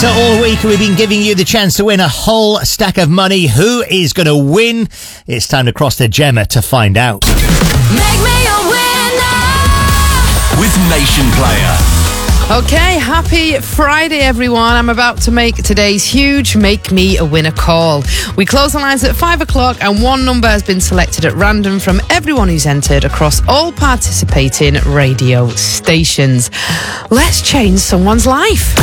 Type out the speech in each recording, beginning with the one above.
So all week we've been giving you the chance to win a whole stack of money. Who is going to win? It's time to cross the Gemma to find out. Make me a winner with Nation Player. Okay, happy Friday, everyone. I'm about to make today's huge Make Me a Winner call. We close the lines at 5 o'clock and one number has been selected at random from everyone who's entered across all participating radio stations. Let's change someone's life.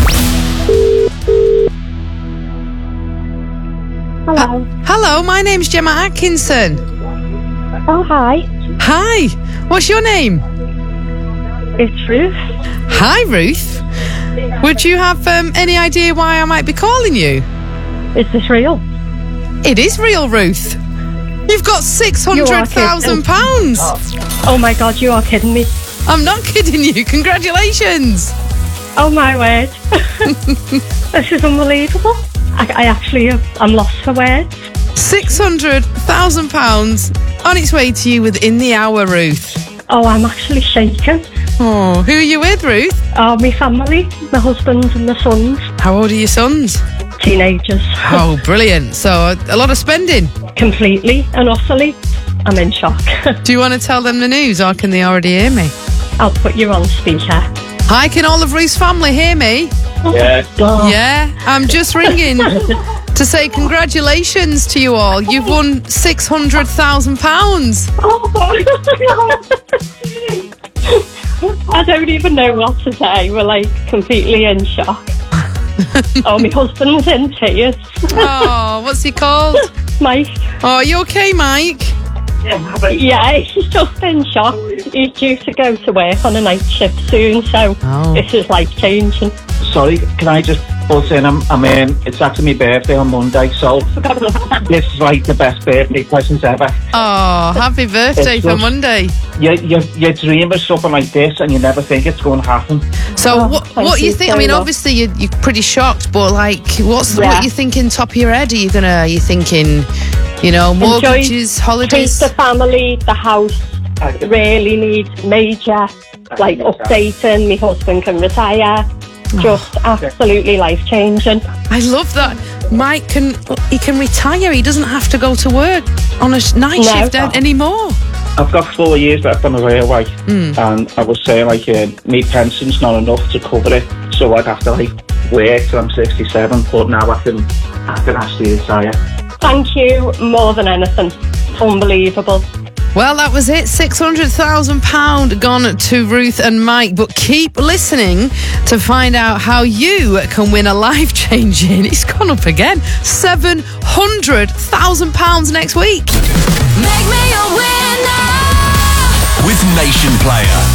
Hello. Hello, my name's Gemma Atkinson. Oh, hi. Hi, what's your name? It's Ruth. Hi, Ruth. Would you have any idea why I might be calling you? Is this real? It is real, Ruth. You've got £600,000. Oh my God, you are kidding me. I'm not kidding you. Congratulations. Oh my word. This is unbelievable. I'm lost for words. £600,000 on its way to you within the hour, Ruth. Oh, I'm actually shaken. Oh, who are you with, Ruth? Oh, my family, my husband and my sons. How old are your sons? Teenagers. Oh, brilliant. So a lot of spending. Completely and utterly. I'm in shock. Do you want to tell them the news or can they already hear me? I'll put you on speaker. Hi, can all of Ruth's family hear me? Yeah. Yeah, I'm just ringing to say congratulations to you all. You've won £600,000. Oh, I don't even know what to say. We're like completely in shock. Oh, my husband's in tears. Oh, what's he called? Mike. Oh, are you okay, Mike? Yeah, he's just in shock. He's due to go to work on a night shift soon, so This is life-changing. Sorry, can I just butt in? It's actually my birthday on Monday, so this is like the best birthday present ever. Oh, happy birthday for Monday. You dream of something like this and you never think it's going to happen. So what do you think? I mean, obviously you're pretty shocked, but like, what you thinking top of your head? Are you thinking, mortgages, holidays? Treat the family, the house really needs major, updating. My husband can retire. Just absolutely life-changing. I love that. Mike can retire. He doesn't have to go to work on a night shift anymore. I've got 4 years left on the railway, and I was saying my pension's not enough to cover it, so I'd have to work till I'm 67. But now I can actually retire. Thank you more than anything. Unbelievable. Well, that was it. £600,000 gone to Ruth and Mike. But keep listening to find out how you can win a life-changing, it's gone up again, £700,000 next week. Make me a winner with Nation Player.